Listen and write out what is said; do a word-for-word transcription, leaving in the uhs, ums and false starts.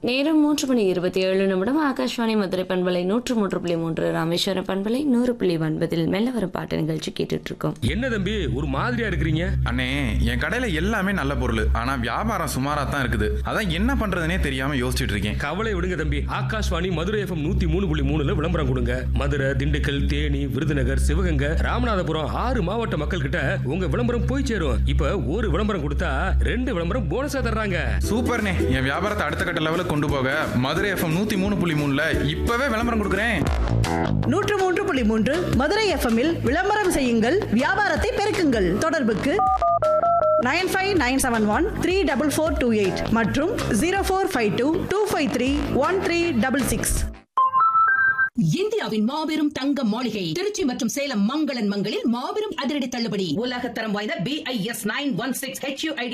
நேரம் மூன்று மணி இருபத்தி ஏழு நிமிடம். ஆகாஷ்வாணி மதுரை பண்பலை நூற்று மூன்று புள்ளி மூன்று, ராமேஸ்வரம் பண்பலை நூறு புள்ளி ஒன்பதில் மெல்ல வரும் பாட்டு நிகழ்ச்சி கேட்டுட்டு இருக்கோம். என்ன தம்பி ஒரு மாதிரியா இருக்கிறீங்க? அண்ணே, என் கடையில எல்லாமே நல்ல பொருள், ஆனா வியாபாரம் சுமாரா தான் இருக்குது. அதான் என்ன பண்றதுனே தெரியாம யோசிச்சுட்டு இருக்கேன். கவலை விடுங்க தம்பி, ஆகாஷ்வாணி மதுரை எஃப்எம் நூத்தி மூணு புள்ளி மூணுல விளம்பரம் கொடுங்க. மதுரை, திண்டுக்கல், தேனி, விருதுநகர், சிவகங்கை, ராமநாதபுரம் ஆறு மாவட்ட மக்கள் கிட்ட உங்க விளம்பரம் போய் சேரும். இப்ப ஒரு விளம்பரம் கொடுத்தா ரெண்டு விளம்பரம் போனஸா தர்றாங்க. சூப்பர்ண்ணே, என் வியாபாரத்தை அடுத்த கட்ட லெவலுக்கு கொண்டு போக மதுரை எஃப்எம் நூத்தி மூணு புள்ளி மூணுல இப்பவே விளம்பரம் கொடுக்குறேன். நூற்று மூன்று புள்ளி மூன்று மதுரை எஃப்எம்மில் விளம்பரம் செய்யுங்கள், வியாபாரத்தை பெருக்குங்கள். தொடர்புக்கு nine five nine seven one three double four two eight மற்றும் zero four five two two five three one three double six. இந்தியாவின் மாபெரும் தங்க மாளிகை திருச்சி மற்றும் சேலம் மங்களன் மங்களில் மாபெரும் அதிரடி தள்ளுபடி. உலகத்தரம் வாய்ந்த B I S nine one six H you I D